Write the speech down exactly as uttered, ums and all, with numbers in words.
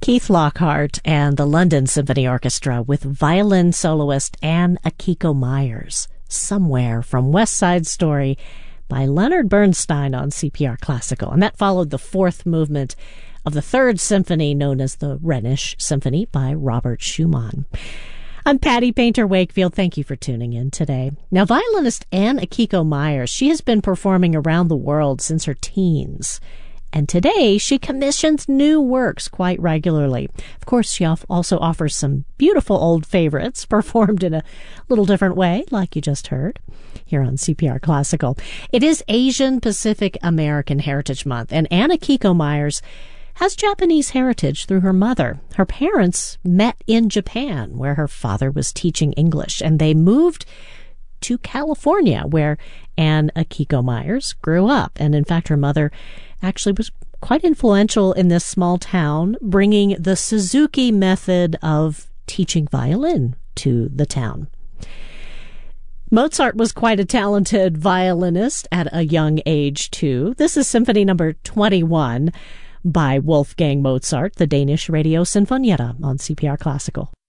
Keith Lockhart and the London Symphony Orchestra with violin soloist Anne Akiko Myers, Somewhere from West Side Story by Leonard Bernstein on C P R Classical. And that followed the fourth movement of the third symphony known as the Rhenish Symphony by Robert Schumann. I'm Patty Painter Wakefield. Thank you for tuning in today. Now, violinist Anne Akiko Myers, she has been performing around the world since her teens. And today, she commissions new works quite regularly. Of course, she also offers some beautiful old favorites performed in a little different way, like you just heard, here on C P R Classical. It is Asian Pacific American Heritage Month, and Anne Akiko Myers has Japanese heritage through her mother. Her parents met in Japan, where her father was teaching English, and they moved to California, where Anne Akiko Myers grew up. And in fact, her mother actually was quite influential in this small town, bringing the Suzuki method of teaching violin to the town. Mozart was quite a talented violinist at a young age, too. This is Symphony Number twenty-one by Wolfgang Mozart, the Danish Radio Sinfonietta on C P R Classical.